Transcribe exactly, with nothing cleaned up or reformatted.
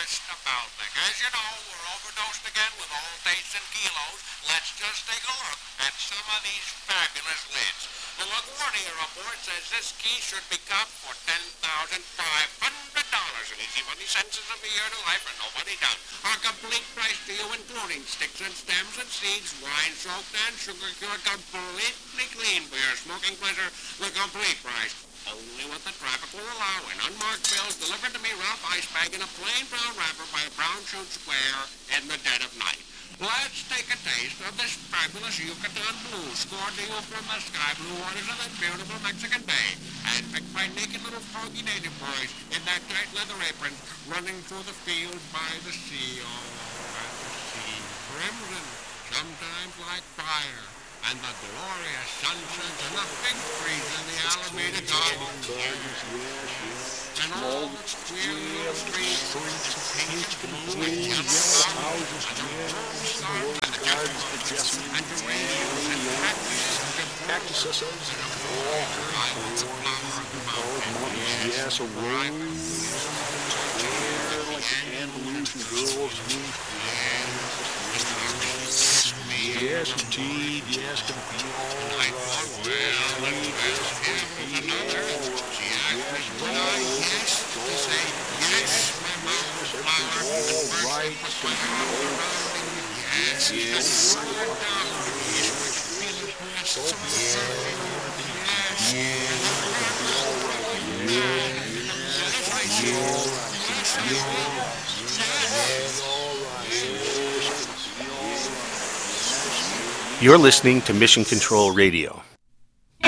just about there. As you know, we're overdosed again with all dates and kilos. Let's just take a look at some of these fabulous lids. The LaGuardia report says this key should be copped for ten thousand five hundred dollars, and easy money sentences of a year to life for nobody down. Our complete price to you, including sticks and stems and seeds, wine soaked and sugar cured, completely clean for your smoking pleasure. The complete price. Only what the traffic will allow in unmarked bills delivered to me rough ice bag in a plain brown wrapper by a brown shoe square in the dead of night. Let's take a taste of this fabulous Yucatan Blue scored to you from the sky blue waters of that beautiful Mexican Bay and picked by naked little froggy native boys in their tight leather aprons running through the fields by the sea. Oh, and the sea crimson, sometimes like fire. And the glorious sunsets and the fig trees in the Alameda Gardens. And all the square little streets, pink and blue and yellow houses, and the rose gardens, and the gardens, and geraniums, and cactuses, and all islands of flower of the mountain. Yes, a rose, like Andalusian girls. Yes, indeed, yes, to be all right. Well, and here's another. She asked me when I yes to say yes, my mouth was flowered and all right, first was my arms around me. Yes, yes, the word down to me, which feeling her so perfect. Yes, yes, all right, yes, yes, yes, all right. You're listening to Mission Control Radio.